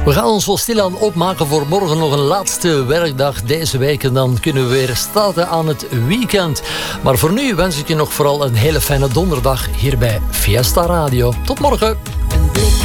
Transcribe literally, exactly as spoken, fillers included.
We gaan ons wel stilaan opmaken voor morgen nog een laatste werkdag deze week. En dan kunnen we weer starten aan het weekend. Maar voor nu wens ik je nog vooral een hele fijne donderdag hier bij Fiesta Radio. Tot morgen.